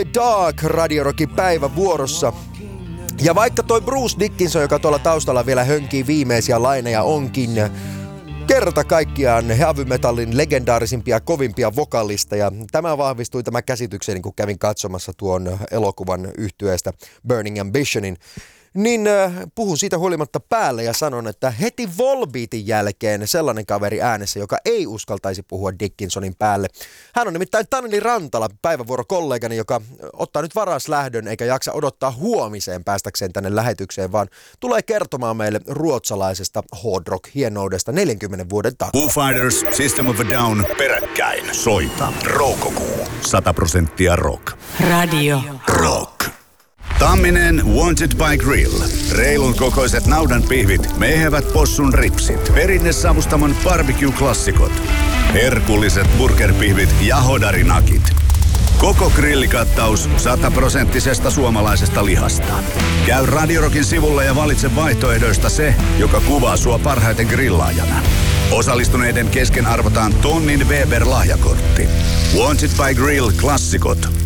Dark Radio Rockin päivä vuorossa. Ja vaikka toi Bruce Dickinson, joka tuolla taustalla vielä hönkii viimeisiä laineja, onkin kerta kaikkiaan heavy metalin legendaarisimpia, kovimpia vokalisteja. Tämä vahvistui tämä käsitykseni, kun kävin katsomassa tuon elokuvan yhtyeestä Burning Ambitionin. Niin puhun siitä huolimatta päälle ja sanon, että heti Volbeatin jälkeen sellainen kaveri äänessä, joka ei uskaltaisi puhua Dickinsonin päälle. Hän on nimittäin Taneli Rantala, päivävuorokollegani, joka ottaa nyt varaslähdön eikä jaksa odottaa huomiseen päästäkseen tänne lähetykseen, vaan tulee kertomaan meille ruotsalaisesta hard rock hienoudesta 40 vuoden takaa. Foo Fighters, System of a Down, peräkkäin. Soita. Roukokuu. 100% rock. Radio Rock. Tamminen Wanted by Grill. Reilun kokoiset naudan pihvit, mehevät possun ripsit, perinnesavustamon barbecue-klassikot, herkulliset burgerpihvit ja hodarinakit. Koko grillikattaus 100% suomalaisesta lihasta. Käy Radio Rockin sivulla ja valitse vaihtoehdoista se, joka kuvaa sua parhaiten grillaajana. Osallistuneiden kesken arvotaan tonnin Weber-lahjakortti. Wanted by Grill -klassikot.